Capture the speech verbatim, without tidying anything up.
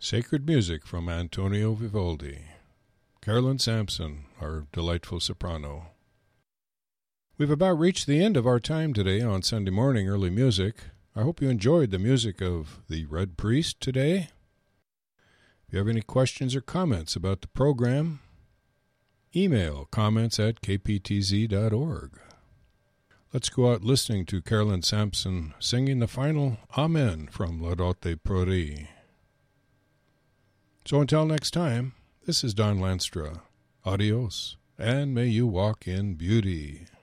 Sacred music from Antonio Vivaldi. Carolyn Sampson, our delightful soprano. We've about reached the end of our time today on Sunday Morning Early Music. I hope you enjoyed the music of the Red Priest today. If you have any questions or comments about the program, email comments at k p t z dot org. Let's go out listening to Carolyn Sampson singing the final Amen from Laudate Pro Dei. So until next time, this is Don Lanstra. Adios, and may you walk in beauty.